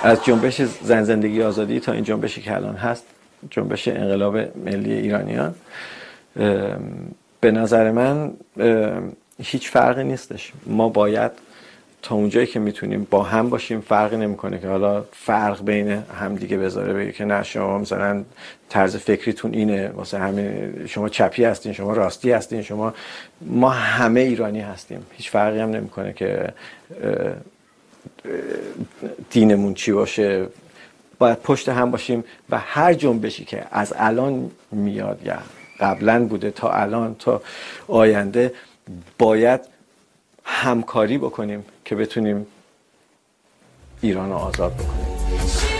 از جنبش زن زندگی آزادی تا این جنبشی که الان هست، جنبش انقلاب ملی ایرانیان، به نظر من هیچ فرقی نیستش. ما باید تا اونجایی که میتونیم با هم باشیم. فرقی نمیکنه که حالا فرق بین هم دیگه بذاره، بگه که نه شما مثلا طرز فکریتون اینه، واسه همین شما چپی هستین، شما راستی هستین، ما همه ایرانی هستیم. هیچ فرقی هم نمیکنه که دینمون چی باشه. باید پشت هم باشیم و هر جنبشی که از الان میاد یا قبلا بوده تا الان تا آینده باید همکاری بکنیم که بتونیم ایران رو آزاد بکنیم.